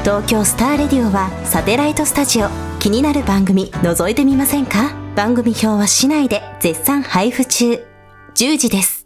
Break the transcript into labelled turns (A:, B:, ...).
A: 東京スターレディオはサテライトスタジオ。気になる番組覗いてみませんか？番組表は市内で絶賛配布中。10時です。